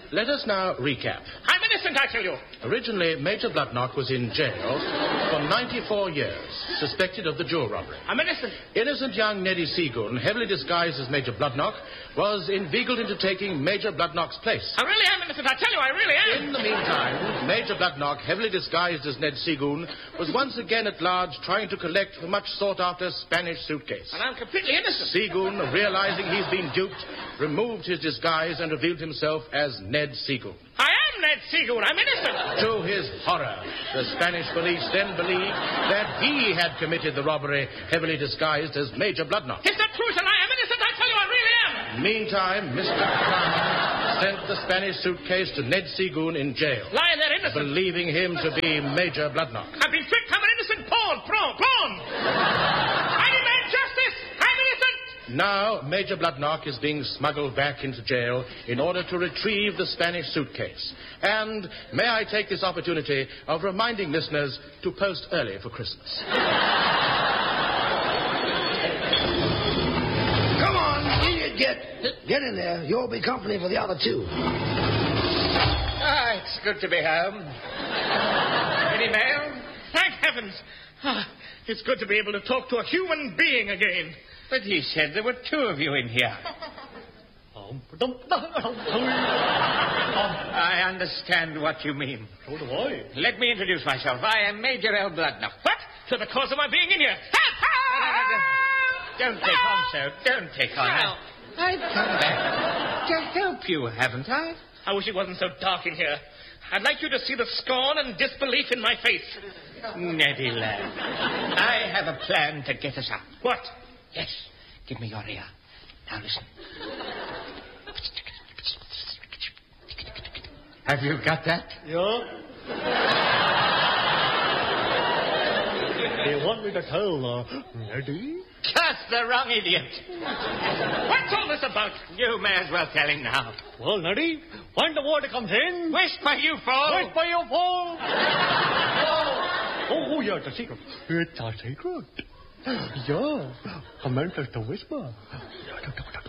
let us now recap. I'm innocent, I tell you. Originally, Major Bloodnock was in jail for 94 years, suspected of the jewel robbery. I'm innocent. Innocent young Neddy Seagoon, heavily disguised as Major Bloodnock, was inveigled into taking Major Bloodnock's place. I really am innocent, I tell you, I really am. In the meantime, Major Bloodnock, heavily disguised as Ned Seagoon, was once again at large trying to collect the much sought-after Spanish suitcase. And I'm completely innocent. Seagoon, realizing he's been duped, removed his disguise and revealed himself as Ned Seagoon. I am Ned Seagoon, I'm innocent. To his horror, the Spanish police then believed that he had committed the robbery, heavily disguised as Major Bloodnock. It's not true, sir, I am innocent, I tell you, I really am. Meantime, Mr. Crown sent the Spanish suitcase to Ned Seagoon in jail, Lying there innocent. believing him to be Major Bloodnock. I've been tricked, I'm an innocent pawn. I demand justice, I'm innocent. Now, Major Bloodnock is being smuggled back into jail in order to retrieve the Spanish suitcase. And may I take this opportunity of reminding listeners to post early for Christmas. Come on, idiot, get in there. You'll be company for the other two. Ah, it's good to be home. Any mail? Thank heavens. It's good to be able to talk to a human being again. But he said there were two of you in here. I understand what you mean. So do I. Let me introduce myself. I am Major L. Bloodnock. What? So the cause of my being in here. Don't take on, sir. Don't take on. Well. I've come back to help you, haven't I? I wish it wasn't so dark in here. I'd like you to see the scorn and disbelief in my face. Neddy lad, I have a plan to get us out. What? Yes. Give me your ear. Now listen. Have you got that? Yeah? Do you want me to tell, Neddy? Just the wrong idiot. What's all this about? You may as well tell him now. Well, Neddy, when the water comes in... Whisper, you fool. Whisper, you fool! Oh, yeah, it's a secret. It's a secret. Yeah, commences to whisper.